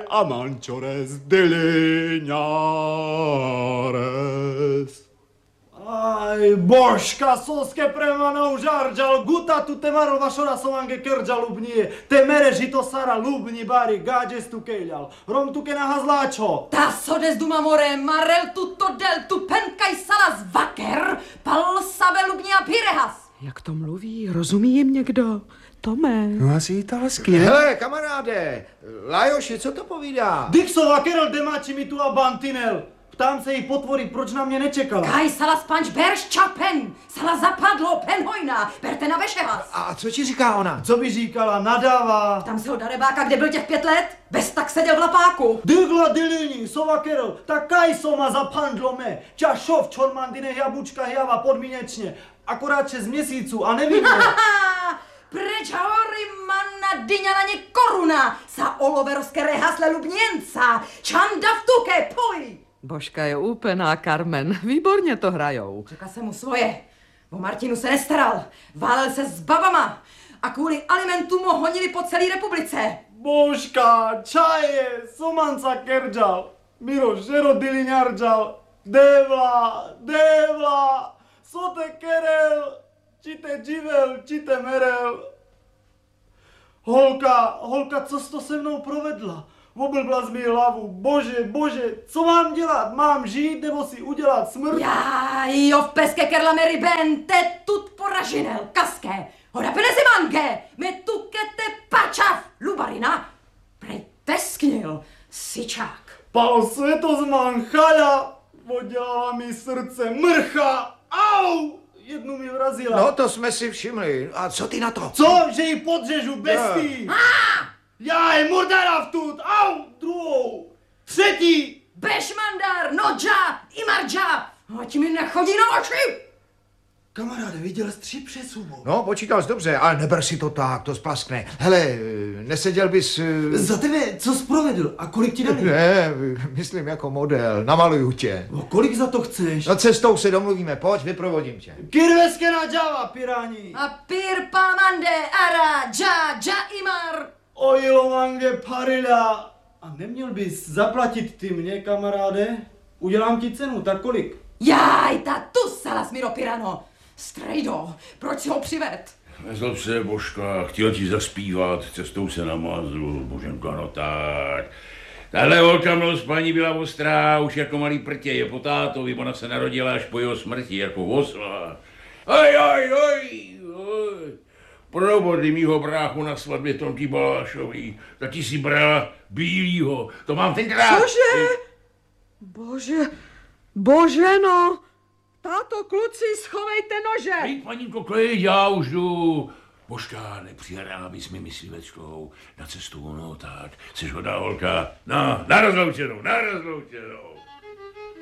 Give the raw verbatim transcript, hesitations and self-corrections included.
amanchores diliñares. Aj, božka, soske premanou žarđal, guta tu te maro vašora somange kerđa lubnije, te mere žito sara lubni bari, gađes tu kejljal, rom tu ke nahazláčo. Ta sodes duma more, marel tu to del tu penkaj salas vaker, pal save lubni a pirehas. Jak to mluví, rozumí jim někdo? Tome. No asi italsky, ne? Hele, kamaráde, Lajoši, co to povídá? Dixova kerel demáči mi tu a bantinel. Ptám se jí potvory, proč na mě nečekala. Kaj salas panč berš čapen, salas zapadlo pen hojna, berte na vešehas. A co ti říká ona? Co by říkala, nadává. Tam se ho darebáka, kde byl těch pět let? Bez tak seděl v lapáku. Dygla dilini, sova kerel, tak kaj soma zapandlo me. Čašov čormandine jabučka java podmínečně. Akorát šest měsíců a nevím. Preč hory manna dyňala ně koruna, sa oloverské rehasle lubněnca, čanda v tuke, poj! Božka je úplná, Carmen. Výborně to hrajou. Čeká se mu svoje. O Martinu se nestaral. Válel se s babama. A kvůli alimentům ho honili po celé republice. Božka, čaje, somanca kerđal. Miro, žero diliňarđal. Devla, devla, sote kerel, čite dživel, čite merel. Holka, holka, co jsi to se mnou provedla? Oblbla mi hlavu, bože, bože, co mám dělat? Mám žít nebo si udělat smrt? Já, jo, v peske kerla meri ben, te tut poražinel, kaské, hoda penezi mange, me tukete pačav, lubarina, prej tesknil, sičák. Palo světozman, chala, podělala mi srdce, mrcha, au! Jednu mi vrazila. No, to jsme si všimli. A co ty na to? Co? Že ji podřežu bestii? Já je murdara vtut, au, druhou, třetí. Bešmandar, nodža, imarđa, ať mi nechodí na oči. Kamaráde, viděl jsi tři přesubou. No, počítal jsi dobře, ale neber si to tak, to splaskne. Hele, neseděl bys... Za tebe, co jsi provedl a kolik ti dali? Ne, myslím jako model, namaluju tě. No, kolik za to chceš? No cestou se domluvíme, pojď, vyprovodím tě. Kirveske na Java, pirani. A pir pamande, ara, dža, dža imar. Ojilo mange parila. A neměl bys zaplatit ty mě, kamaráde? Udělám ti cenu, tak kolik? Jaj, ta tu salas miro pirano. Strejdo, proč si ho přived? Nezlob se, Božka, chtěl ti zaspívat, cestou se namazl, Boženko, no tak. Tahle holka mnou spaní byla ostrá, už jako malý prtě, je po tátovi, ona se narodila až po jeho smrti, jako osla. Aj, aj, aj, aj. Provody mýho bráchu na svatbě Tomky Balášový, taky si brala bílýho, to mám tenkrát. Cože? Bože, bože no. Táto, kluci, schovejte nože! Hej, paninko, klid, já už jdu. Božka, nepřihrala bys mi myslivečkou na cestu, no tak, jsi hodná holka. No, na rozloučenou, na rozloučenou.